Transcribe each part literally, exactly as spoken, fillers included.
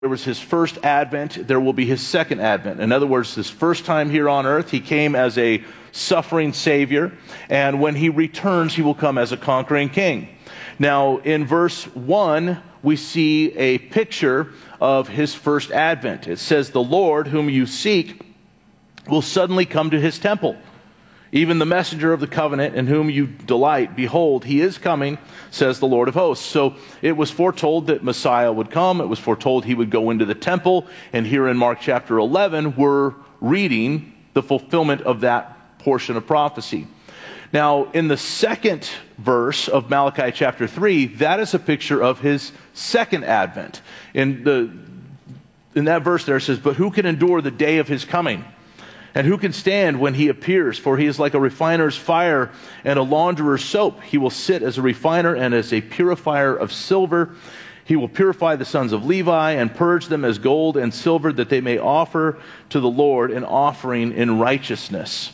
There was his first advent, there will be his second advent. In other words, his first time here on earth, he came as a suffering Savior, and when he returns, he will come as a conquering king. Now, in verse one, we see a picture of his first advent. It says, "The Lord whom you seek will suddenly come to his temple. Even the messenger of the covenant in whom you delight, behold, he is coming, says the Lord of hosts." So it was foretold that Messiah would come. It was foretold he would go into the temple. And here in Mark chapter eleven, we're reading the fulfillment of that portion of prophecy. Now, in the second verse of Malachi chapter three, that is a picture of his second advent. In, the, in that verse there it says, "But who can endure the day of his coming? And who can stand when he appears? For he is like a refiner's fire and a launderer's soap. He will sit as a refiner and as a purifier of silver. He will purify the sons of Levi and purge them as gold and silver, that they may offer to the Lord an offering in righteousness."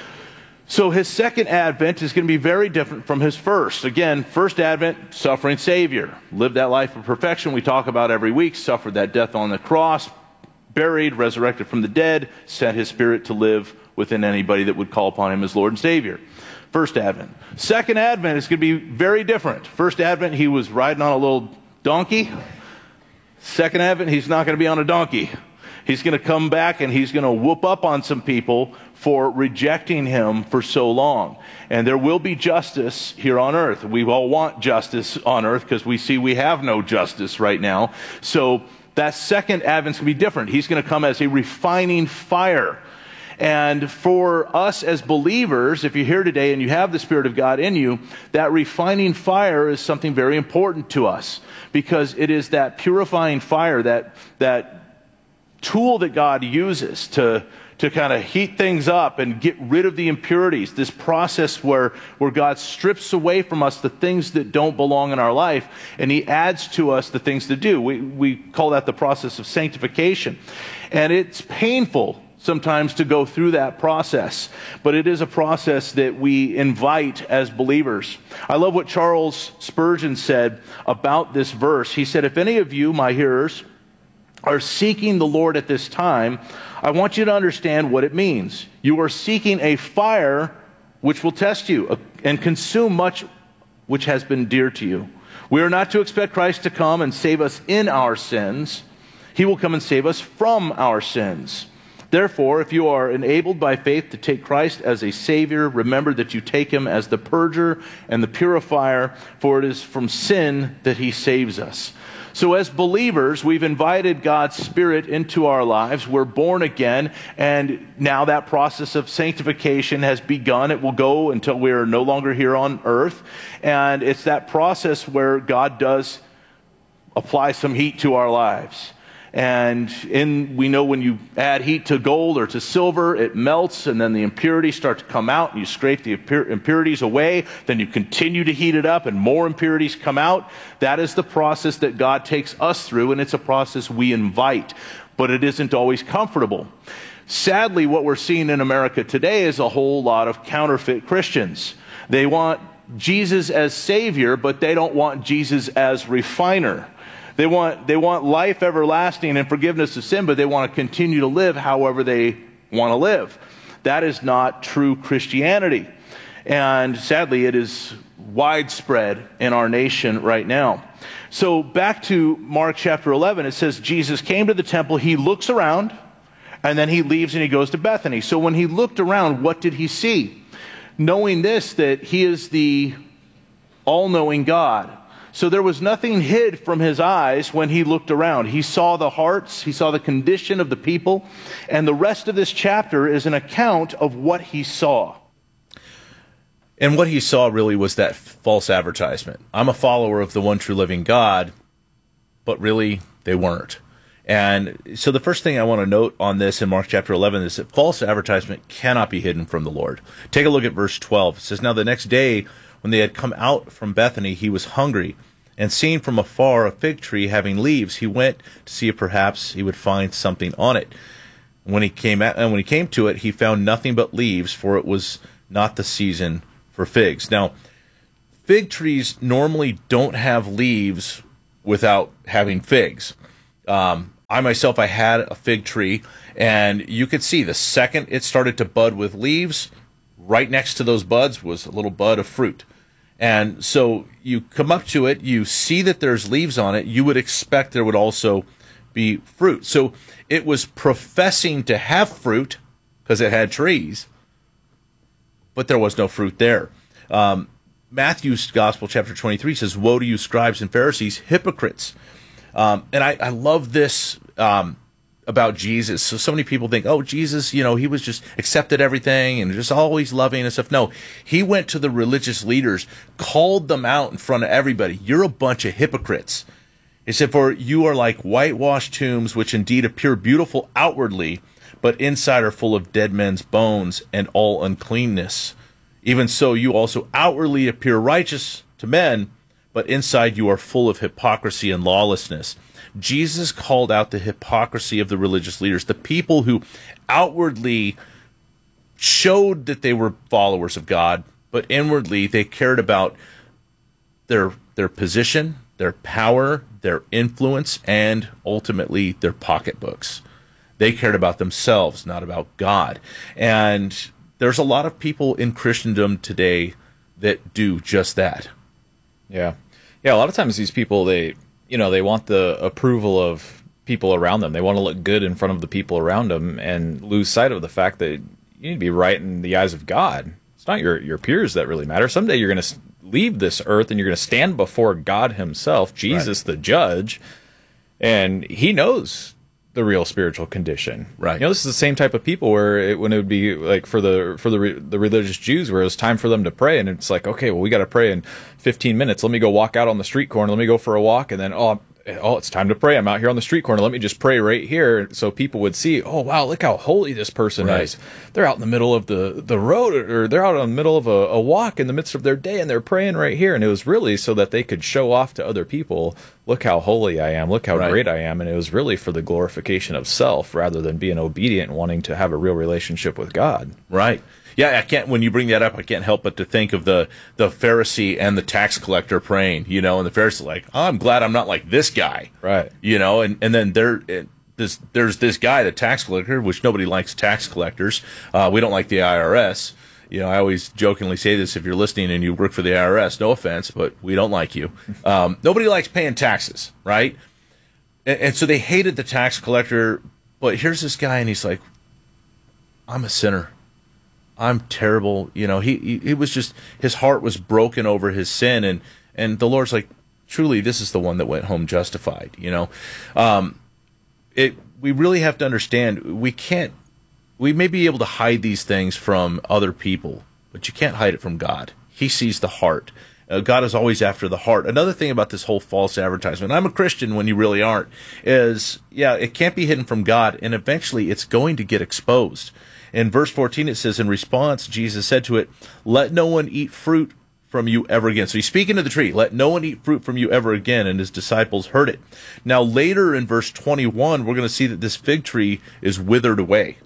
So his second advent is going to be very different from his first. Again, first advent, suffering Savior. Lived that life of perfection we talk about every week. Suffered that death on the cross. Buried, resurrected from the dead, sent his Spirit to live within anybody that would call upon him as Lord and Savior. First advent. Second advent is going to be very different. First advent, he was riding on a little donkey. Second advent, he's not going to be on a donkey. He's going to come back and he's going to whoop up on some people for rejecting him for so long. And there will be justice here on earth. We all want justice on earth because we see we have no justice right now. So that second advent's going to be different. He's going to come as a refining fire. And for us as believers, if you're here today and you have the Spirit of God in you, that refining fire is something very important to us, because it is that purifying fire, that, that tool that God uses to to kind of heat things up and get rid of the impurities, this process where, where God strips away from us the things that don't belong in our life, and he adds to us the things to do. We, we call that the process of sanctification. And it's painful sometimes to go through that process, but it is a process that we invite as believers. I love what Charles Spurgeon said about this verse. He said, "If any of you, my hearers, are seeking the Lord at this time, I want you to understand what it means. You are seeking a fire which will test you and consume much which has been dear to you. We are not to expect Christ to come and save us in our sins. He will come and save us from our sins. Therefore, if you are enabled by faith to take Christ as a Savior, remember that you take him as the purger and the purifier, for it is from sin that he saves us." So as believers, we've invited God's Spirit into our lives. We're born again, and now that process of sanctification has begun. It will go until we are no longer here on earth. And it's that process where God does apply some heat to our lives. And in, we know when you add heat to gold or to silver, it melts, and then the impurities start to come out, and you scrape the impurities away. Then you continue to heat it up, and more impurities come out. That is the process that God takes us through, and it's a process we invite. But it isn't always comfortable. Sadly, what we're seeing in America today is a whole lot of counterfeit Christians. They want Jesus as Savior, but they don't want Jesus as refiner. They want, they want life everlasting and forgiveness of sin, but they want to continue to live however they want to live. That is not true Christianity. And sadly, it is widespread in our nation right now. So back to Mark chapter eleven, it says Jesus came to the temple, he looks around, and then he leaves and he goes to Bethany. So when he looked around, what did he see? Knowing this, that he is the all-knowing God. So there was nothing hid from his eyes when he looked around. He saw the hearts, he saw the condition of the people, and the rest of this chapter is an account of what he saw. And what he saw really was that false advertisement. I'm a follower of the one true living God, but really they weren't. And so the first thing I want to note on this in Mark chapter eleven is that false advertisement cannot be hidden from the Lord. Take a look at verse twelve. It says, "Now the next day, when they had come out from Bethany, he was hungry, and seeing from afar a fig tree having leaves, he went to see if perhaps he would find something on it. When he came at, and when he came to it, he found nothing but leaves, for it was not the season for figs." Now, fig trees normally don't have leaves without having figs. Um, I myself, I had a fig tree, and you could see the second it started to bud with leaves, right next to those buds was a little bud of fruit. And so you come up to it, you see that there's leaves on it, you would expect there would also be fruit. So it was professing to have fruit because it had trees, but there was no fruit there. Um, Matthew's Gospel, chapter twenty-three, says, "Woe to you, scribes and Pharisees, hypocrites." Um, and I, I love this um, about Jesus. So, so many people think, oh, Jesus, you know, he was just accepted everything and just always loving and stuff. No, he went to the religious leaders, called them out in front of everybody. You're a bunch of hypocrites. He said, "For you are like whitewashed tombs, which indeed appear beautiful outwardly, but inside are full of dead men's bones and all uncleanness. Even so, you also outwardly appear righteous to men, but inside you are full of hypocrisy and lawlessness." Jesus called out the hypocrisy of the religious leaders, the people who outwardly showed that they were followers of God, but inwardly they cared about their their position, their power, their influence, and ultimately their pocketbooks. They cared about themselves, not about God. And there's a lot of people in Christendom today that do just that. Yeah. Yeah, a lot of times these people, they, you know, they want the approval of people around them. They want to look good in front of the people around them and lose sight of the fact that you need to be right in the eyes of God. It's not your, your peers that really matter. Someday you're going to leave this earth and you're going to stand before God himself, Jesus, right, the judge, and he knows the real spiritual condition. Right. You know, this is the same type of people where it, when it would be like for the for the re, the religious Jews, where it was time for them to pray, and it's like, okay, well, we got to pray in fifteen minutes. Let me go walk out on the street corner. Let me go for a walk, and then oh, oh, it's time to pray. I'm out here on the street corner. Let me just pray right here, so people would see, oh wow, look how holy this person right. is. They're out in the middle of the the road, or they're out in the middle of a, a walk in the midst of their day, and they're praying right here. And it was really so that they could show off to other people, look how holy I am, look how right. great I am. And it was really for the glorification of self rather than being obedient and wanting to have a real relationship with God. Right. Yeah, I can't. When you bring that up, I can't help but to think of the the Pharisee and the tax collector praying. You know, and the Pharisee like, oh, I'm glad I'm not like this guy. Right. You know, and and then there it, this there's this guy, the tax collector, which nobody likes tax collectors. Uh, we don't like the I R S. You know, I always jokingly say this: if you're listening and you work for the I R S, no offense, but we don't like you. Um, nobody likes paying taxes, right? And, and so they hated the tax collector. But here's this guy, and he's like, I'm a sinner. I'm terrible. You know, he, he, he was just, his heart was broken over his sin. And, and the Lord's like, truly, this is the one that went home justified, you know. Um, it, we really have to understand, we can't, we may be able to hide these things from other people, but you can't hide it from God. He sees the heart. Uh, God is always after the heart. Another thing about this whole false advertisement, I'm a Christian when you really aren't, is, yeah, it can't be hidden from God, and eventually it's going to get exposed. In verse fourteen, it says, in response, Jesus said to it, let no one eat fruit from you ever again. So he's speaking to the tree, let no one eat fruit from you ever again, and his disciples heard it. Now later in verse twenty-one, we're going to see that this fig tree is withered away.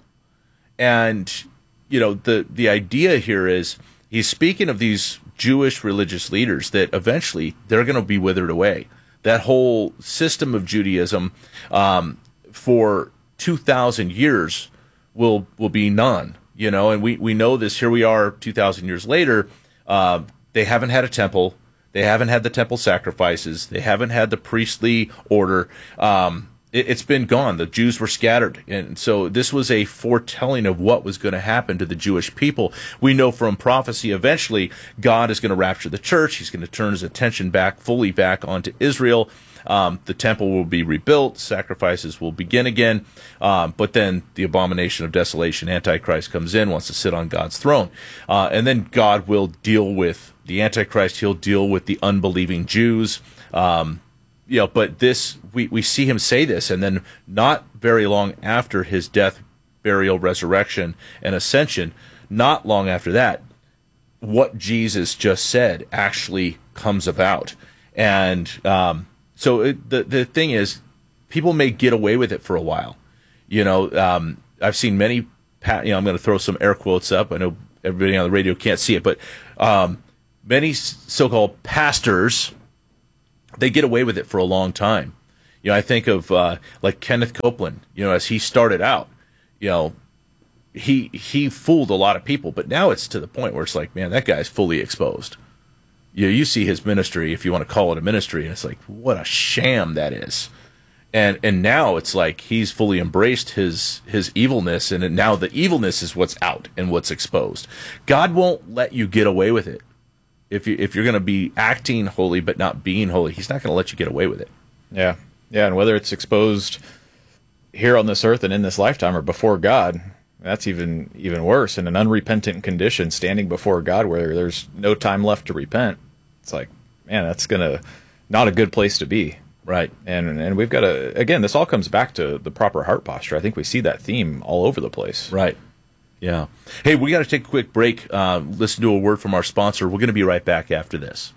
And, you know, the, the idea here is he's speaking of these Jewish religious leaders that eventually they're going to be withered away. That whole system of Judaism um, for two thousand years will will be none, you know, and we, we know this. Here we are two thousand years later. Uh, they haven't had a temple. They haven't had the temple sacrifices. They haven't had the priestly order. Um, it, it's been gone. The Jews were scattered. And so this was a foretelling of what was going to happen to the Jewish people. We know from prophecy, eventually, God is going to rapture the church. He's going to turn his attention back, fully back onto Israel. Um, the temple will be rebuilt, sacrifices will begin again, um, but then the abomination of desolation, Antichrist comes in, wants to sit on God's throne. Uh, and then God will deal with the Antichrist, he'll deal with the unbelieving Jews. Um, you know, but this, we, we see him say this, and then not very long after his death, burial, resurrection, and ascension, not long after that, what Jesus just said actually comes about. And, um, So it, the the thing is, people may get away with it for a while. You know, um, I've seen many, pa- you know, I'm going to throw some air quotes up. I know everybody on the radio can't see it, but um, many so-called pastors, they get away with it for a long time. You know, I think of uh, like Kenneth Copeland. You know, as he started out, you know, he he fooled a lot of people, but now it's to the point where it's like, man, that guy's fully exposed. You know, you see his ministry, if you want to call it a ministry, and it's like, what a sham that is. And and now it's like he's fully embraced his his evilness, and now the evilness is what's out and what's exposed. God won't let you get away with it. If you if you're going to be acting holy but not being holy, He's not going to let you get away with it. Yeah, yeah, and whether it's exposed here on this earth and in this lifetime or before God, that's even even worse. In an unrepentant condition, standing before God where there's no time left to repent, it's like, man, that's gonna not a good place to be. Right. And and we've got to, again, this all comes back to the proper heart posture. I think we see that theme all over the place. Right. Yeah. Hey, we got to take a quick break, uh, listen to a word from our sponsor. We're going to be right back after this.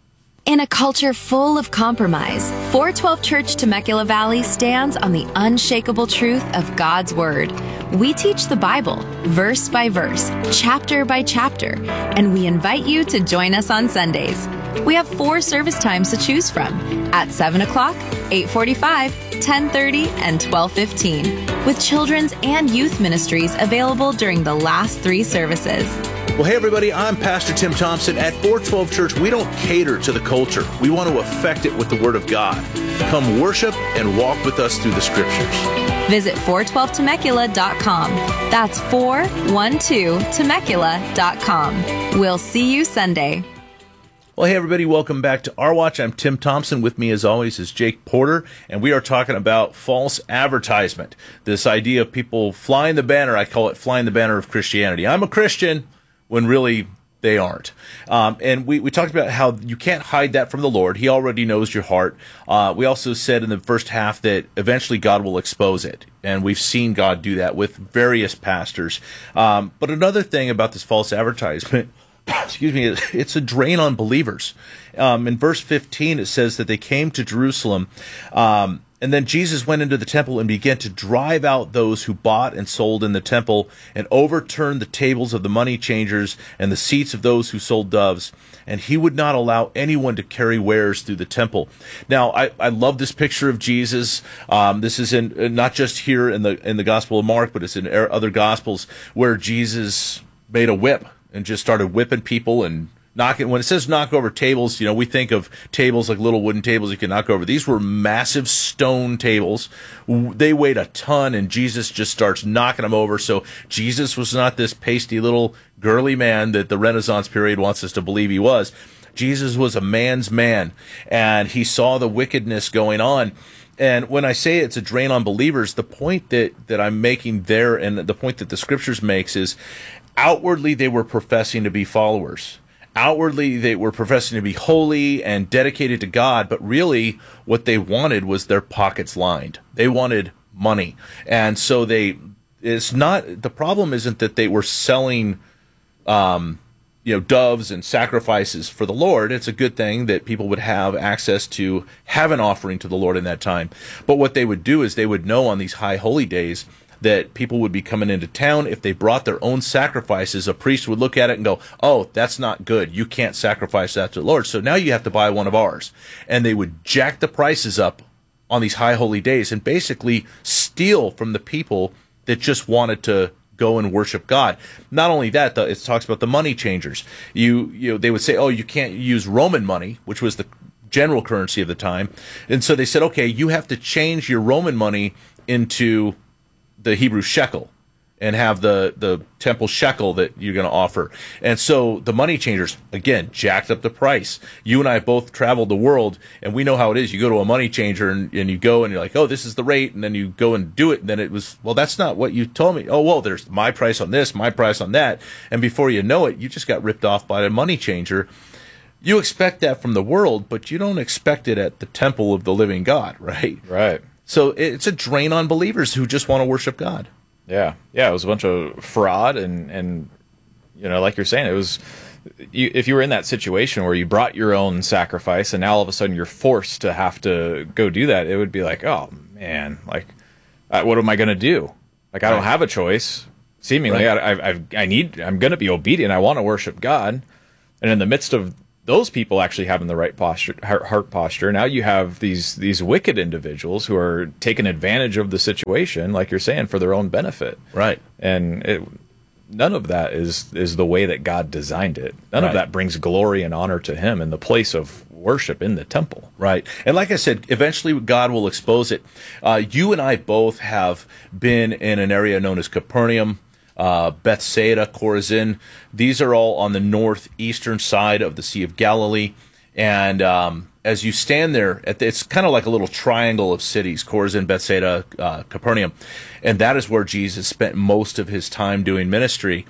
In a culture full of compromise, four twelve Church Temecula Valley stands on the unshakable truth of God's Word. We teach the Bible, verse by verse, chapter by chapter, and we invite you to join us on Sundays. We have four service times to choose from, at seven o'clock, eight forty-five, ten thirty, and twelve fifteen, with children's and youth ministries available during the last three services. Well, hey, everybody, I'm Pastor Tim Thompson. At four twelve Church, we don't cater to the culture. We want to affect it with the Word of God. Come worship and walk with us through the Scriptures. Visit four twelve temecula dot com. That's four twelve temecula dot com. We'll see you Sunday. Well, hey, everybody, welcome back to Our Watch. I'm Tim Thompson. With me, as always, is Jake Porter, and we are talking about false advertisement. This idea of people flying the banner, I call it flying the banner of Christianity. I'm a Christian, when really they aren't. Um, and we, we talked about how you can't hide that from the Lord. He already knows your heart. Uh, we also said in the first half that eventually God will expose it. And we've seen God do that with various pastors. Um, but another thing about this false advertisement, excuse me, it's a drain on believers. Um, in verse fifteen, it says that they came to Jerusalem, um, and then Jesus went into the temple and began to drive out those who bought and sold in the temple, and overturned the tables of the money changers and the seats of those who sold doves. And he would not allow anyone to carry wares through the temple. Now, I, I love this picture of Jesus. Um, this is in not just here in the in the Gospel of Mark, but it's in other Gospels where Jesus made a whip and just started whipping people and knocking. When it says knock over tables, you know, we think of tables like little wooden tables you can knock over. These were massive stone tables. They weighed a ton, and Jesus just starts knocking them over. So Jesus was not this pasty little girly man that the Renaissance period wants us to believe he was. Jesus was a man's man, and he saw the wickedness going on. And when I say it's a drain on believers, the point that, that I'm making there, and the point that the Scriptures makes, is outwardly they were professing to be followers. Outwardly they were professing to be holy and dedicated to God, but really what they wanted was their pockets lined. They wanted money. And so they, it's not, the problem isn't that they were selling, um, you know, doves and sacrifices for the Lord. It's a good thing that people would have access to have an offering to the Lord in that time. But what they would do is they would know on these high holy days that people would be coming into town. If they brought their own sacrifices, a priest would look at it and go, oh, that's not good. You can't sacrifice that to the Lord. So now you have to buy one of ours. And they would jack the prices up on these high holy days and basically steal from the people that just wanted to go and worship God. Not only that, the, it talks about the money changers. You, you know, they would say, oh, you can't use Roman money, which was the general currency of the time. And so they said, okay, you have to change your Roman money into the Hebrew shekel and have the, the temple shekel that you're going to offer. And so the money changers, again, jacked up the price. You and I both traveled the world, and we know how it is. You go to a money changer, and, and you go, and you're like, oh, this is the rate, and then you go and do it, and then it was, well, that's not what you told me. Oh, well, there's my price on this, my price on that. And before you know it, you just got ripped off by the money changer. You expect that from the world, but you don't expect it at the temple of the living God, right? Right. So it's a drain on believers who just want to worship God. Yeah, yeah, it was a bunch of fraud, and, and you know, like you're saying, it was, you, if you were in that situation where you brought your own sacrifice, and now all of a sudden you're forced to have to go do that, it would be like, oh, man, like, uh, what am I going to do? Like, I don't have a choice, seemingly. Right. I, I, I need, I'm going to be obedient, I want to worship God, and in the midst of those people actually having the right posture, heart heart posture. Now you have these these wicked individuals who are taking advantage of the situation, like you're saying, for their own benefit. Right. And it, none of that is is the way that God designed it. None Right. of that brings glory and honor to Him in the place of worship in the temple. Right. And like I said, eventually God will expose it. Uh, you and I both have been in an area known as Capernaum, uh, Bethsaida, Chorazin. These are all on the northeastern side of the Sea of Galilee. And um, as you stand there, at the, it's kind of like a little triangle of cities, Chorazin, Bethsaida, uh, Capernaum. And that is where Jesus spent most of his time doing ministry.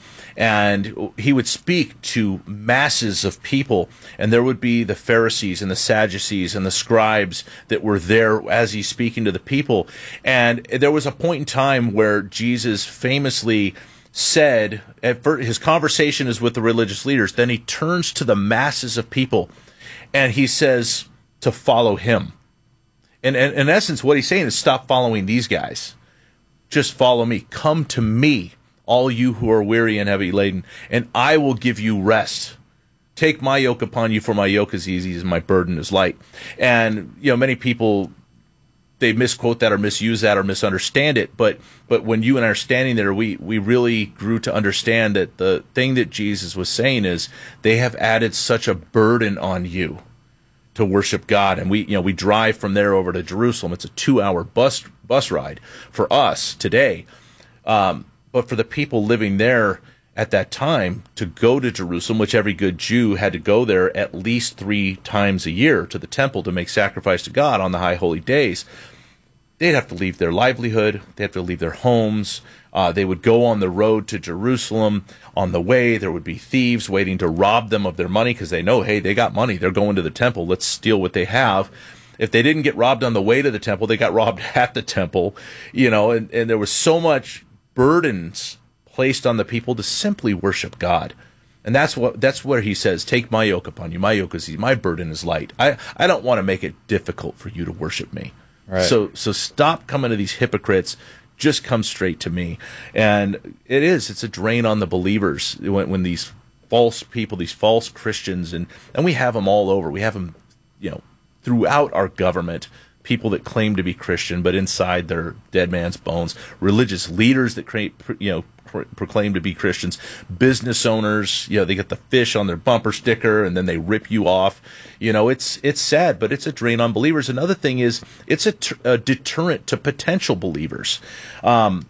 And he would speak to masses of people, and there would be the Pharisees and the Sadducees and the scribes that were there as he's speaking to the people. And there was a point in time where Jesus famously said, at first, his conversation is with the religious leaders, then he turns to the masses of people, and he says to follow him. And, and in essence, what he's saying is stop following these guys. Just follow me. Come to me, all you who are weary and heavy laden, and I will give you rest. Take my yoke upon you, for my yoke is easy and my burden is light. And, you know, many people, they misquote that or misuse that or misunderstand it. But but when you and I are standing there, we, we really grew to understand that the thing that Jesus was saying is they have added such a burden on you to worship God. And we, you know, we drive from there over to Jerusalem. It's a two-hour bus bus ride for us today. Um, but for the people living there at that time, to go to Jerusalem, which every good Jew had to go there at least three times a year to the temple to make sacrifice to God on the high holy days, they'd have to leave their livelihood. They'd have to leave their homes. Uh, they would go on the road to Jerusalem. On the way, there would be thieves waiting to rob them of their money because they know, hey, they got money. They're going to the temple. Let's steal what they have. If they didn't get robbed on the way to the temple, they got robbed at the temple. You know, and, and there was so much burdens placed on the people to simply worship God. And that's what that's where he says, take my yoke upon you. My yoke is easy. My burden is light. I, I don't want to make it difficult for you to worship me. Right. So so stop coming to these hypocrites. Just come straight to me. And it is. It's a drain on the believers when, when these false people, these false Christians, and, and we have them all over. We have them, you know, throughout our government, people that claim to be Christian, but inside they're dead man's bones. Religious leaders that create, you know, proclaim to be Christians. Business owners, you know, they get the fish on their bumper sticker and then they rip you off. You know, it's it's sad, but it's a drain on believers. Another thing is it's a, t- a deterrent to potential believers. Um,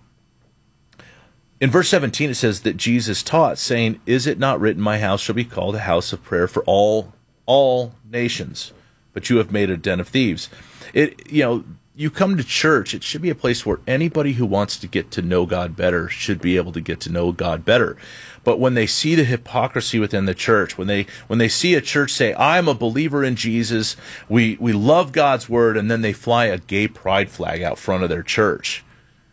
in verse seventeen, it says that Jesus taught, saying, "Is it not written, my house shall be called a house of prayer for all all nations? But you have made a den of thieves." It, you know, you come to church, it should be a place where anybody who wants to get to know God better should be able to get to know God better. But when they see the hypocrisy within the church, when they when they see a church say, I'm a believer in Jesus, we, we love God's word, and then they fly a gay pride flag out front of their church,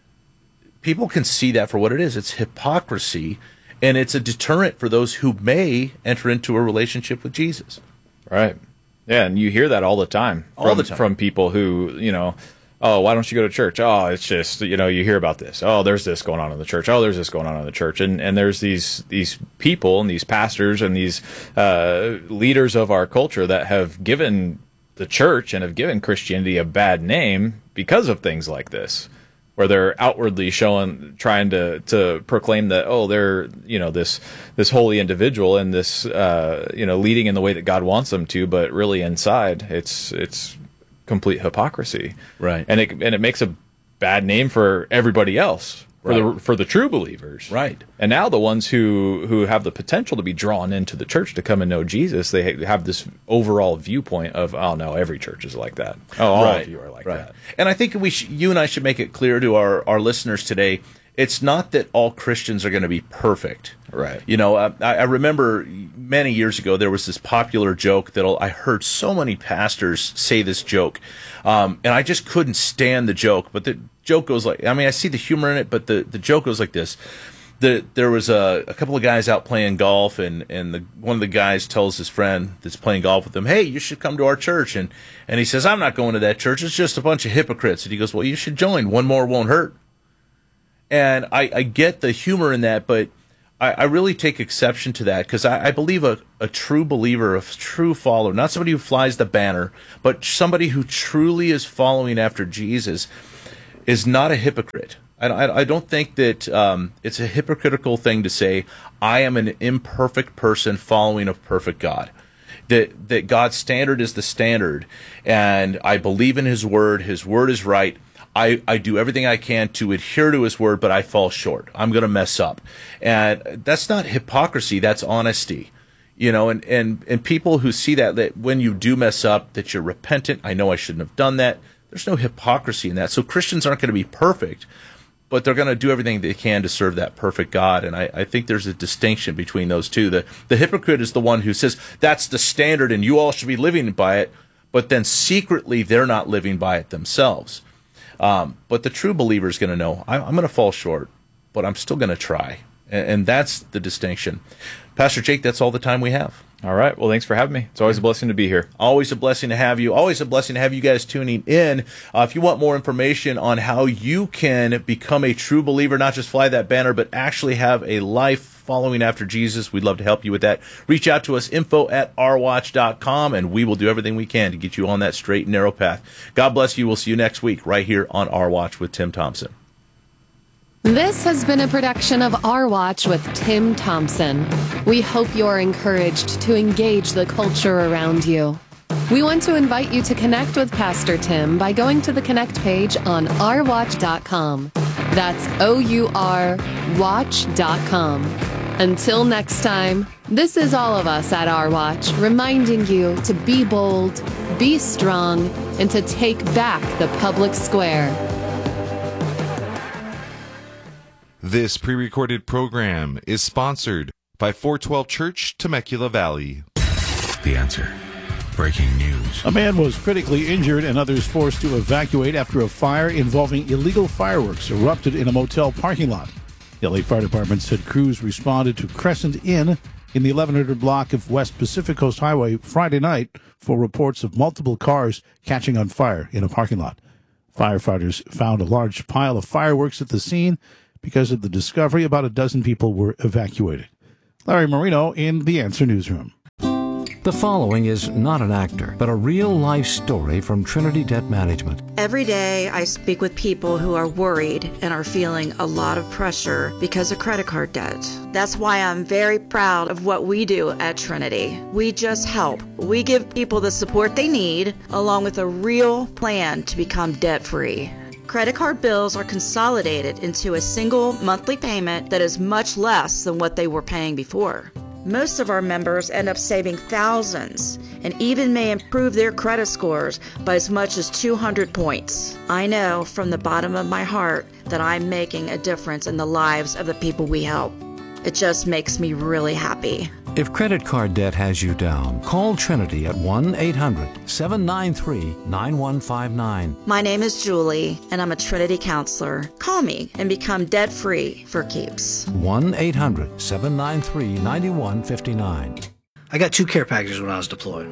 people can see that for what it is. It's hypocrisy, and it's a deterrent for those who may enter into a relationship with Jesus. Right. Yeah, and you hear that all the time. All from, the time. From people who, you know, oh, why don't you go to church? Oh, it's just, you know, you hear about this. Oh, there's this going on in the church. Oh, there's this going on in the church. And and there's these these people and these pastors and these uh, leaders of our culture that have given the church and have given Christianity a bad name because of things like this, where they're outwardly showing, trying to, to proclaim that, oh, they're, you know, this this holy individual and this, uh, you know, leading in the way that God wants them to, but really inside, it's it's complete hypocrisy, Right. And it and it makes a bad name for everybody else, for Right. the for the true believers, Right. And now the ones who who have the potential to be drawn into the church to come and know Jesus, they ha- have this overall viewpoint of, oh no, every church is like that. Oh, all Right, of you are like right. that. And I think we sh- you and I should make it clear to our, our listeners today, it's not that all Christians are going to be perfect. Right. You know, I, I remember many years ago there was this popular joke that I heard so many pastors say this joke, um, and I just couldn't stand the joke. But the joke goes like, I mean, I see the humor in it, but the, the joke goes like this. The, there was a, a couple of guys out playing golf, and, and the, one of the guys tells his friend that's playing golf with him, hey, you should come to our church. And, and he says, I'm not going to that church. It's just a bunch of hypocrites. And he goes, well, you should join. One more won't hurt. And I, I get the humor in that, but I, I really take exception to that because I, I believe a, a true believer, a true follower, not somebody who flies the banner, but somebody who truly is following after Jesus is not a hypocrite. I, I, I don't think that um, it's a hypocritical thing to say, I am an imperfect person following a perfect God. That, that God's standard is the standard, and I believe in His Word. His Word is right. I, I do everything I can to adhere to His Word, but I fall short. I'm going to mess up. And that's not hypocrisy. That's honesty. You know, and, and, and people who see that, that when you do mess up, that you're repentant. I know I shouldn't have done that. There's no hypocrisy in that. So Christians aren't going to be perfect, but they're going to do everything they can to serve that perfect God. And I, I think there's a distinction between those two. The, the hypocrite is the one who says, that's the standard and you all should be living by it, but then secretly they're not living by it themselves. Um, but the true believer is going to know, I, I'm going to fall short, but I'm still going to try. And, and that's the distinction. Pastor Jake, that's all the time we have. All right. Well, thanks for having me. It's always a blessing to be here. Always a blessing to have you. Always a blessing to have you guys tuning in. Uh, if you want more information on how you can become a true believer, not just fly that banner, but actually have a life following after Jesus, we'd love to help you with that. Reach out to us, info at r watch dot com, and we will do everything we can to get you on that straight and narrow path. God bless you. We'll see you next week right here on Our Watch with Tim Thompson. This has been a production of Our Watch with Tim Thompson. We hope you're encouraged to engage the culture around you. We want to invite you to connect with Pastor Tim by going to the Connect page on our watch dot com. That's O U R watch dot com. Until next time, this is all of us at Our Watch reminding you to be bold, be strong, and to take back the public square. This pre-recorded program is sponsored by four twelve Church, Temecula Valley. The Answer. Breaking news. A man was critically injured and others forced to evacuate after a fire involving illegal fireworks erupted in a motel parking lot. The L A Fire Department said crews responded to Crescent Inn in the eleven hundred block of West Pacific Coast Highway Friday night for reports of multiple cars catching on fire in a parking lot. Firefighters found a large pile of fireworks at the scene. Because of the discovery, about a dozen people were evacuated. Larry Marino in the Answer Newsroom. The following is not an actor, but a real-life story from Trinity Debt Management. Every day I speak with people who are worried and are feeling a lot of pressure because of credit card debt. That's why I'm very proud of what we do at Trinity. We just help. We give people the support they need, along with a real plan to become debt-free. Credit card bills are consolidated into a single monthly payment that is much less than what they were paying before. Most of our members end up saving thousands and even may improve their credit scores by as much as two hundred points. I know from the bottom of my heart that I'm making a difference in the lives of the people we help. It just makes me really happy. If credit card debt has you down, call Trinity at one eight hundred seven nine three nine one five nine. My name is Julie, and I'm a Trinity counselor. Call me and become debt-free for keeps. one eight hundred seven nine three nine one five nine. I got two care packages when I was deployed.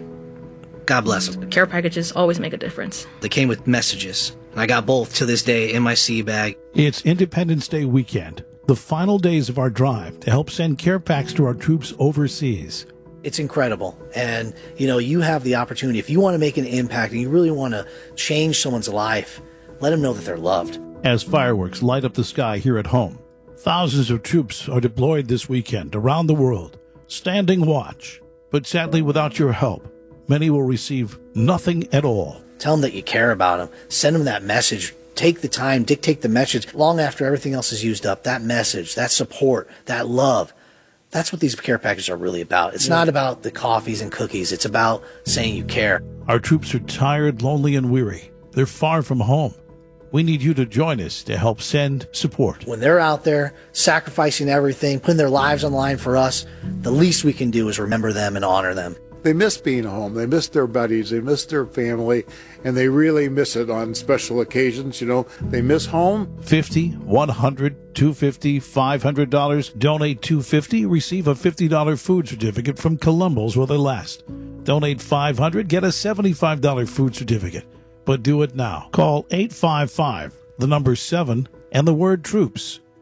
God bless them. The care packages always make a difference. They came with messages, and I got both to this day in my sea bag. It's Independence Day weekend, the final days of our drive to help send care packs to our troops overseas. It's incredible. And, you know, you have the opportunity. If you want to make an impact and you really want to change someone's life, let them know that they're loved. As fireworks light up the sky here at home, thousands of troops are deployed this weekend around the world, standing watch. But sadly, without your help, many will receive nothing at all. Tell them that you care about them. Send them that message. Take the time, dictate the message long after everything else is used up. That message, that support, that love. That's what these care packages are really about. It's yeah. not about the coffees and cookies. It's about saying you care. Our troops are tired, lonely, and weary. They're far from home. We need you to join us to help send support. When they're out there sacrificing everything, putting their lives on the line for us, the least we can do is remember them and honor them. They miss being home. They miss their buddies. They miss their family, and they really miss it on special occasions. You know, they miss home. fifty dollars, one hundred dollars, two hundred fifty dollars, five hundred dollars. Donate two hundred fifty dollars, receive a fifty dollars food certificate from Columbus while they last. Donate five hundred dollars, get a seventy-five dollars food certificate. But do it now. Call eight five five, the number seven, and the word troops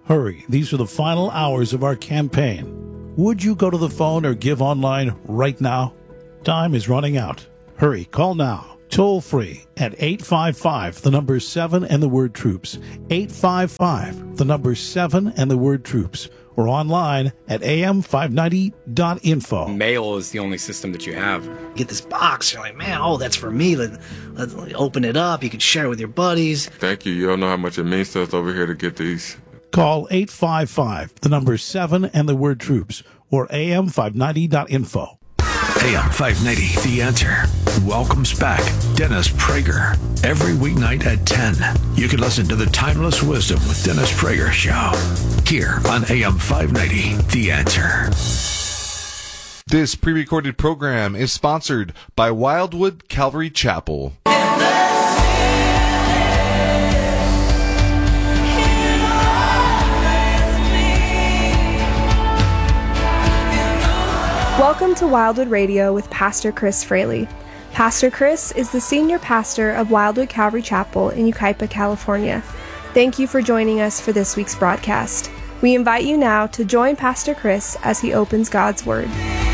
Hurry, these are the final hours of our campaign. Would you go to the phone or give online right now? Time is running out. Hurry, call now. Toll free at eight five five, the number seven and the word troops. eight five five, the number seven and the word troops. Or online at A M five ninety dot info. Mail is the only system that you have. Get this box, you're like, man, oh, that's for me. Let, let's open it up. You can share it with your buddies. Thank you. You don't know how much it means to us over here to get these. Call eight five five, the number seven and the word troops. Or A M five ninety dot info. A M five ninety, The Answer, welcomes back Dennis Prager. Every weeknight at ten, you can listen to the Timeless Wisdom with Dennis Prager show here on A M five ninety, The Answer. This pre-recorded program is sponsored by Wildwood Calvary Chapel. Welcome to Wildwood Radio with Pastor Chris Fraley. Pastor Chris is the senior pastor of Wildwood Calvary Chapel in Yucaipa, California. Thank you for joining us for this week's broadcast. We invite you now to join Pastor Chris as he opens God's Word.